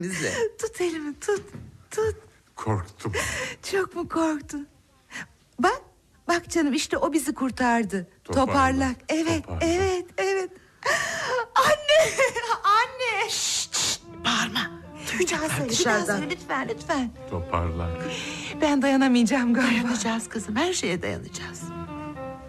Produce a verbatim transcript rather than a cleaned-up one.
Bize. Tut elimi, tut, tut. Korktum. Çok mu korktun? Bak, bak canım, işte o bizi kurtardı. Toparlak, Toparlak. Evet, toparlak. evet, evet. Anne, anne. Şşt, şşt, bağırma. Bir daha Duyacaklar söyle, bir daha dışarıdan. söyle lütfen, lütfen. Toparlak. Ben dayanamayacağım galiba. Dayanacağız kızım, her şeye dayanacağız.